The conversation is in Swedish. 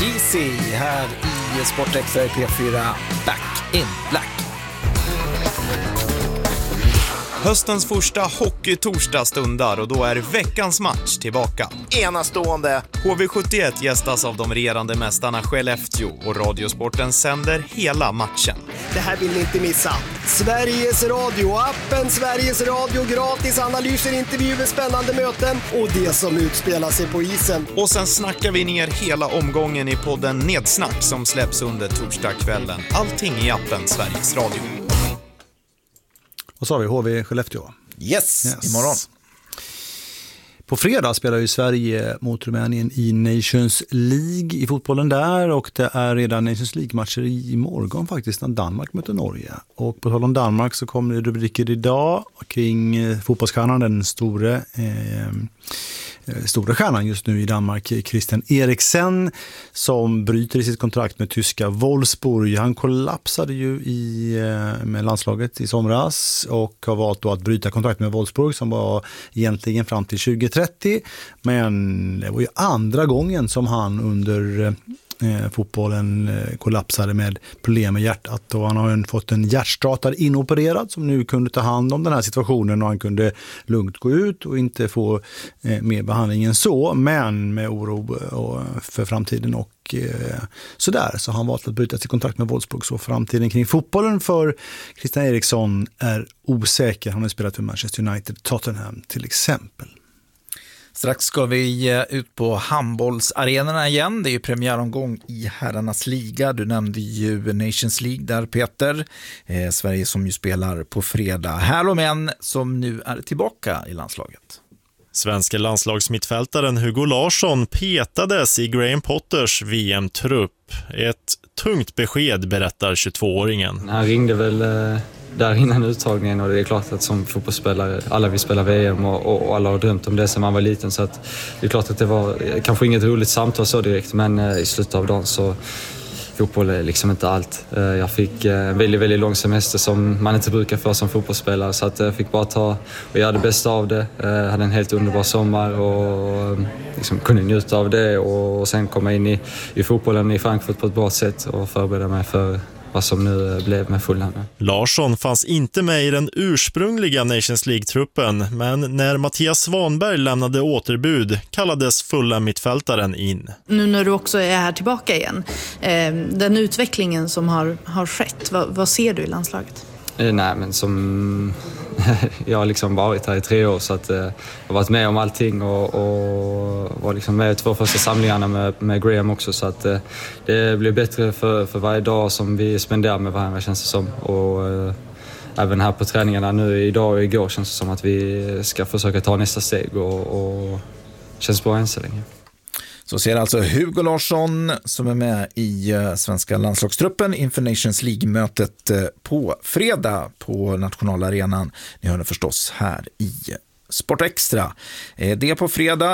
AC här i Sport Extra i P4 Back in Black. Höstens första hockeytorsdag stundar och då är veckans match tillbaka. Enastående. HV71 gästas av de regerande mästarna Skellefteå och Radiosporten sänder hela matchen. Det här vill ni inte missa. Sveriges Radio, appen Sveriges Radio, gratis analyser, intervjuer, spännande möten och det som utspelar sig på isen. Och sen snackar vi ner hela omgången i podden Nedsnack som släpps under torsdagskvällen. Allting i appen Sveriges Radio. Och så har vi HV Skellefteå. Yes, imorgon. På fredag spelar ju Sverige mot Rumänien i Nations League i fotbollen där, och det är redan Nations League-matcher i morgon faktiskt när Danmark möter Norge. Och på tal om Danmark så kommer det rubriker idag kring fotbollsstjärnan, den stora stjärnan just nu i Danmark, Christian Eriksen, som bryter i sitt kontrakt med tyska Wolfsburg. Han kollapsade ju med landslaget i somras och har valt då att bryta kontrakt med Wolfsburg som var egentligen fram till 2030. Men det var ju andra gången som han under fotbollen kollapsade med problem med hjärtat, och han har fått en hjärtstartare inopererad som nu kunde ta hand om den här situationen, och han kunde lugnt gå ut och inte få mer behandling än så, men med oro för framtiden och sådär, så han valt att bryta sitt kontrakt med Wolfsburg. Så framtiden kring fotbollen för Christian Eriksson är osäker. Han har spelat för Manchester United, Tottenham till exempel. Strax ska vi ut på handbollsarenorna igen. Det är ju premiäromgång i herrarnas liga. Du nämnde ju Nations League där, Peter. Sverige som ju spelar på fredag. Här och män som nu är tillbaka i landslaget. Svenska landslagsmittfältaren Hugo Larsson petades i Graham Potters VM-trupp. Ett tungt besked, berättar 22-åringen. Han ringde väl där innan uttagningen, och det är klart att som fotbollsspelare, alla vill spela VM och alla har drömt om det sedan man var liten, så att det är klart att det var kanske inget roligt samtal så direkt, men i slutet av dagen så fotboll är liksom inte allt. Jag fick en väldigt, väldigt lång semester som man inte brukar få som fotbollsspelare, så att jag fick bara ta och göra det bästa av det. Jag hade en helt underbar sommar och liksom kunde njuta av det, och sen komma in i fotbollen i Frankfurt på ett bra sätt och förbereda mig för vad som nu blev med Fulham. Larsson fanns inte med i den ursprungliga Nations League-truppen, men när Mattias Svanberg lämnade återbud kallades Fulham-mittfältaren in. Nu när du också är här tillbaka igen, den utvecklingen som har skett, vad ser du i landslaget? Nej, men som jag har liksom varit här i 3 år, så att jag har varit med om allting och var liksom med i 2 första samlingarna med Graham också, så att det blir bättre för varje dag som vi spenderar med varandra, känns det som. Och även här på träningarna nu idag och igår känns det som att vi ska försöka ta nästa steg, och känns bra än så länge. Så ser alltså Hugo Larsson som är med i svenska landslagstruppen inför Nations League-mötet på fredag på nationalarenan. Ni hör det förstås här i Sport Extra. Det är på fredag.